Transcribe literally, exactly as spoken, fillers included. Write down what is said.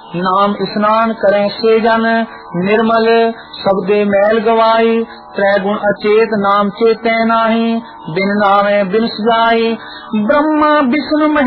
नाम स्नान करें से जन निर्मल शब्दे मैल गवाई त्रैगुण अचेत नाम चेते नाही बिन नामे बिन सजाई ब्रह्मा विष्णु